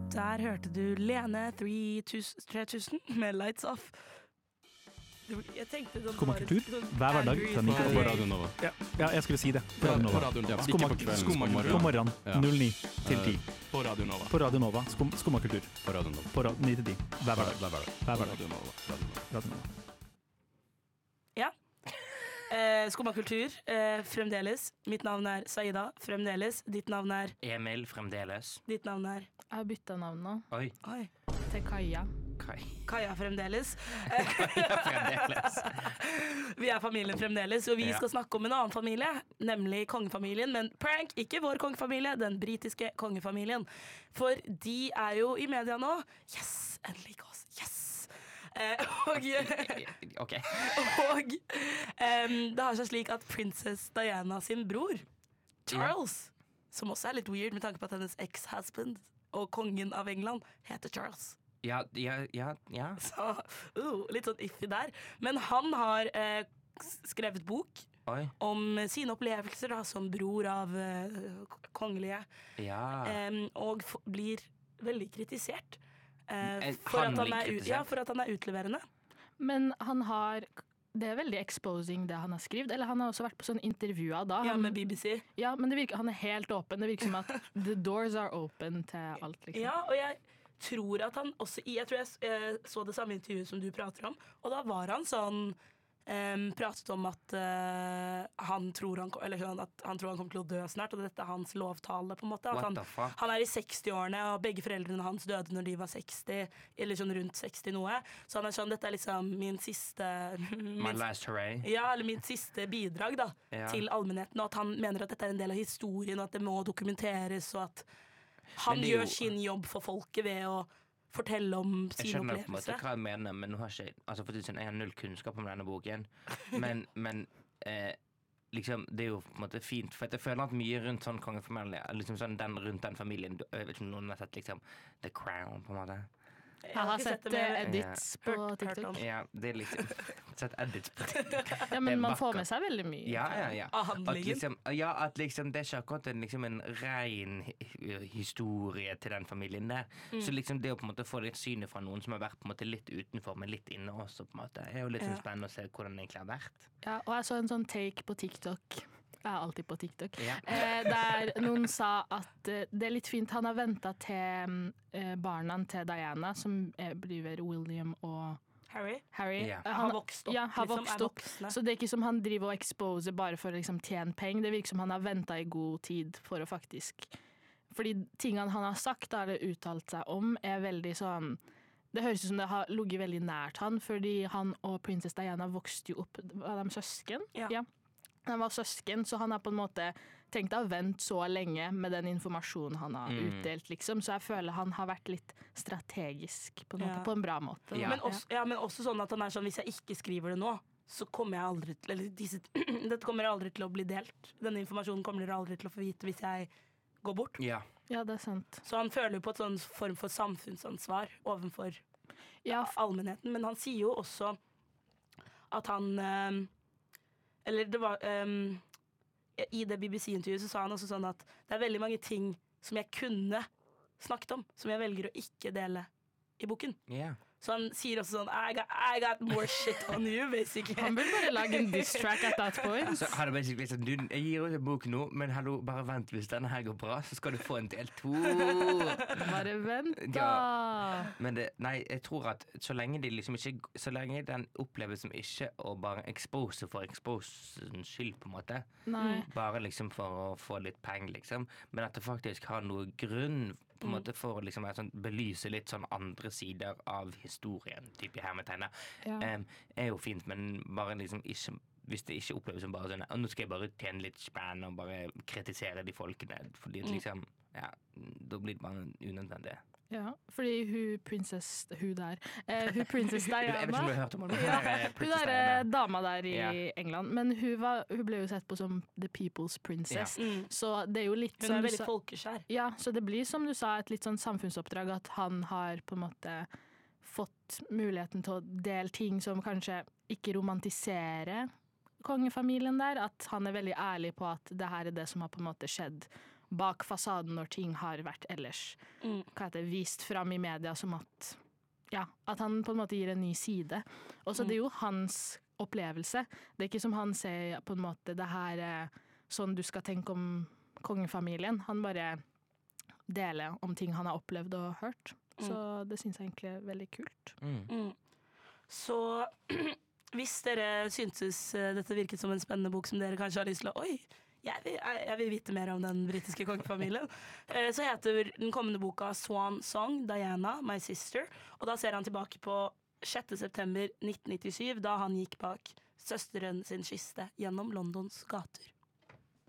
Der hørte du Lene 3000 med Lights Off. Jeg tenkte det Skumma kultur hver hverdag fra 9 På Radio Nova. Ja, jeg skulle si det. På Radio Nova. Ikke på kvelden. På morgenen. Ja. 09 til 10. På Radio Nova. På Radio Nova. Skumma kultur. På Radio Nova. På 9 til 10. Hver hverdag. Hver hverdag. Radio Nova. Radio Nova. Ja. Skumma kultur, fremdeles. Mitt navn er Saida, fremdeles. Ditt navn er Emil, fremdeles. Ditt navn er Jeg har byttet navn nå Oi, Oi. til Kaja. Kaja, fremdeles. fremdeles. Vi er familien fremdeles, og vi Ja. skal snakke om en annen familie, nemlig kongefamilien. Men prank, ikke vår kongefamilie, den britiske kongefamilien. For de er jo i media nå. Yes, endelig oss. Yes! Og Ok. det har seg slik at prinsesse Diana sin bror, Charles, som også er litt weird med tanke på at hennes ex-husband og kongen av England heter Charles. Ja. Så litt sånn iffy der. Men han har skrevet bok Oi. om sine opplevelser da, som bror av kongelige, Ja. og blir veldig kritisert. Han For at blir kritisert? for at han er utleverende. Men han har det er veldig exposing det han har skrevet. Eller han har også vært på sånne intervjuer da. Ja, Han, med BBC. ja, men det virker, han er helt åpen. Det virker som at the doors are open til alt, liksom. Ja, og jeg tror at han også jeg tror jeg så det samme intervjuet som du prater om, og da var han sånn pratet om at han tror han kommer til å dø snart, og dette er hans lovtale, på en måte. At What the fuck? han er i 60-årene, og begge foreldrene hans døde når de var 60, eller sånn rundt 60 noe. Så han er sånn, dette er liksom min siste My last hooray. Ja, eller mitt siste bidrag da, Ja. til allmennheten, og at han mener at dette er en del av historien, og at det må dokumenteres, og at han Men det er jo- gjør sin jobb for folket ved å fortelle om Jeg sine skjønner på en måte opplevelser. hva jeg mener, men nå har jeg ikke altså for jeg har null kunnskap om denne boken. Men liksom, det er jo på en måte fint, for jeg føler at mye rundt sånn kongefamilie, liksom sånn rundt den familien, jeg vet ikke om noen har sett liksom The Crown, på en måte. Jeg har ikke sett det, men- edits på Hørt TikTok. om. Ja, det er liksom sett edits på TikTok. Ja, Det er men man får vakkert. med seg veldig mye. Ja. Av handlingen. At liksom, det er ikke akkurat en ren historie til den familien der. Så liksom det å på en måte få litt synet fra noen som har vært på en måte litt utenfor, men litt inne også, på en måte, er jo litt sånn spennende å se hvordan det egentlig har vært. Ja, og jeg så en sånn take på TikTok. Jeg er alltid på TikTok. Ja. Der noen sa at det er litt fint. Han har ventet til barna til Diana, som blir William og Harry? Harry. Ja. Har vokst opp, Ja, har liksom, vokst er opp. voksne. Så det er ikke som han driver og exposer bare for å liksom tjene penger. Det virker som han har ventet i god tid for å faktisk... Fordi tingene han har sagt, eller uttalt seg om, er veldig sånn... Det høres ut som det har ligget veldig nært han, fordi han og prinsesse Diana vokste jo opp... Var de søsken? Ja. De var søsken, så han har på en måte tenkt å vente så lenge med den informasjonen han har utdelt, liksom. Så jeg føler han har vært litt strategisk på en måte, Ja. på en bra måte. Ja. Men også sånn at han er sånn, hvis jeg ikke skriver det nå, så kommer jeg aldri til, eller dette kommer aldri til å bli delt. Denne informasjonen kommer dere aldri til å få vite hvis jeg går bort. Ja. Ja, det er sant. Så han føler jo på et sånn form for samfunnsansvar overfor Ja, allmennheten, men han sier jo også at han eller det var i det BBC-intervjuet så sa han også sånn at det er veldig mange ting som jeg kunne snakket om, som jeg velger å ikke dele i boken. Ja. Så han sier også sånn I got more shit on you, basically. han burde bare lage en diss track at that point. Så har det basically sånn, du, jeg gir ut en bok nå, men hallo, bare vent, hvis denne her går bra, så skal du få en del 2. Bare vent, da. Ja. Men jeg tror at så lenge så lenge den oppleves som ikke å bare expose for exposens skyld, på en måte, Nei. bare liksom for å få litt penger, liksom, men at det faktisk har noe grunn, på en måte, for å liksom sånn, belyse litt sånn andre sider av historien, type hermetegner, Ja. er jo fint, men bare liksom ikke, hvis det ikke oppleves som bare sånn, nå skal jeg bare tjene litt spenn og bare kritisere de folkene, fordi liksom, ja, da blir det bare unødvendig. Ja, fordi hun prinsesse Diana. Jeg vet ikke om du har hørt om henne. Hun der dama der i Ja. England, men hun ble jo sett på som the people's princess. Så det er jo litt Hun som er du veldig sa- folkeskjær. Ja, så det blir som du sa et litt sånn samfunnsoppdrag at han har på en måte fått muligheten til å dele ting som kanskje ikke romantiserer kongefamilien der, at han er veldig ærlig på at det her er det som har på en måte skjedd, bak fasaden når ting har vært ellers vist fram i media som at han på en måte gir en ny side. Og så det er jo hans opplevelse. Det er ikke som han sier på en måte det her er sånn du skal tenke om kongefamilien. Han bare deler om ting han har opplevd og hørt. Så det synes jeg egentlig er veldig kult. Så hvis dere syntes dette virket som en spennende bok som dere kanskje har lyst til å jeg vil vite mer om den britiske kongefamilien, så heter den kommende boka Swan Song, Diana, My Sister, og da ser han tilbake på 6. september 1997, da han gikk bak søsteren sin kiste gjennom Londons gater.